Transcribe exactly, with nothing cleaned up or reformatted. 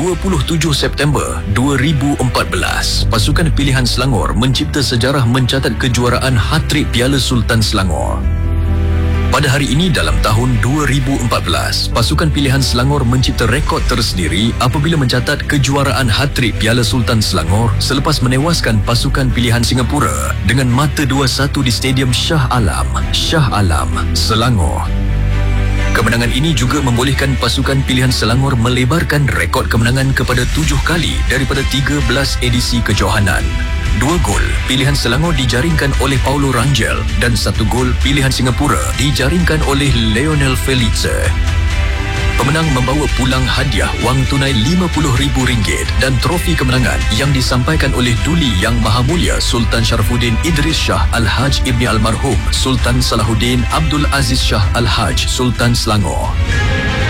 dua puluh tujuh September dua ribu empat belas, pasukan pilihan Selangor mencipta sejarah mencatat kejuaraan hat-trick Piala Sultan Selangor. Pada hari ini dalam tahun dua ribu empat belas, pasukan pilihan Selangor mencipta rekod tersendiri apabila mencatat kejuaraan hat-trick Piala Sultan Selangor selepas menewaskan pasukan pilihan Singapura dengan mata dua satu di Stadium Shah Alam, Shah Alam, Selangor. Kemenangan ini juga membolehkan pasukan pilihan Selangor melebarkan rekod kemenangan kepada tujuh kali daripada tiga belas edisi kejohanan. Dua gol pilihan Selangor dijaringkan oleh Paulo Rangel dan satu gol pilihan Singapura dijaringkan oleh Lionel Felice. Pemenang membawa pulang hadiah wang tunai lima puluh ribu ringgit dan trofi kemenangan yang disampaikan oleh Duli Yang Maha Mulia Sultan Sharafuddin Idris Shah Al-Haj Ibni Almarhum Sultan Salahuddin Abdul Aziz Shah Al-Haj Sultan Selangor.